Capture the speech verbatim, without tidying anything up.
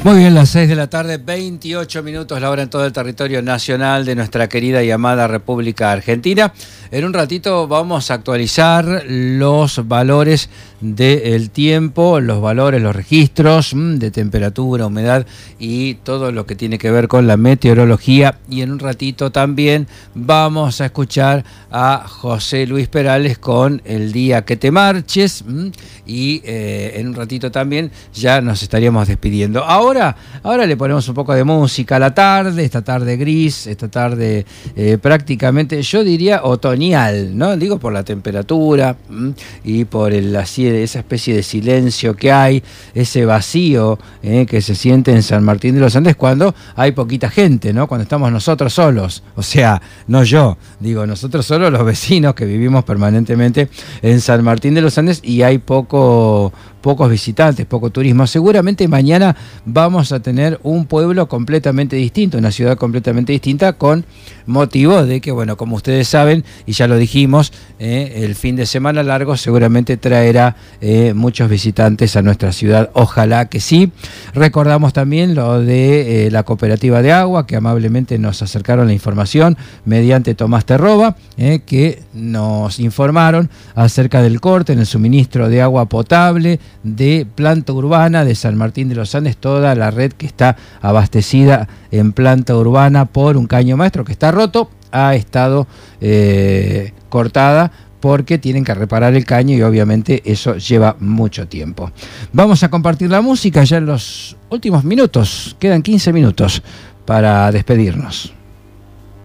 Muy bien, las seis de la tarde, veintiocho minutos, la hora en todo el territorio nacional de nuestra querida y amada República Argentina. En un ratito vamos a actualizar los valores del tiempo, los valores, los registros de temperatura, humedad y todo lo que tiene que ver con la meteorología. Y en un ratito también vamos a escuchar a José Luis Perales con El día que te marches. Y eh, en un ratito también ya nos estaríamos despidiendo. Ahora, ahora le ponemos un poco de música a la tarde, esta tarde gris, esta tarde eh, prácticamente, yo diría otoñal, ¿no? Digo por la temperatura ¿m? y por el, así, esa especie de silencio que hay, ese vacío eh, que se siente en San Martín de los Andes cuando hay poquita gente, ¿no? Cuando estamos nosotros solos, o sea, no yo, digo nosotros solos, los vecinos que vivimos permanentemente en San Martín de los Andes y hay poco... pocos visitantes, poco turismo. Seguramente mañana vamos a tener un pueblo completamente distinto, una ciudad completamente distinta, con motivo de que, bueno, como ustedes saben, y ya lo dijimos, eh, el fin de semana largo seguramente traerá eh, muchos visitantes a nuestra ciudad. Ojalá que sí. Recordamos también lo de eh, la cooperativa de agua, que amablemente nos acercaron la información mediante Tomás Terroba, eh, que nos informaron acerca del corte en el suministro de agua potable de planta urbana de San Martín de los Andes, toda la red que está abastecida en planta urbana por un caño maestro que está roto, ha estado eh, cortada porque tienen que reparar el caño y obviamente eso lleva mucho tiempo. Vamos a compartir la música ya en los últimos minutos, quedan quince minutos para despedirnos.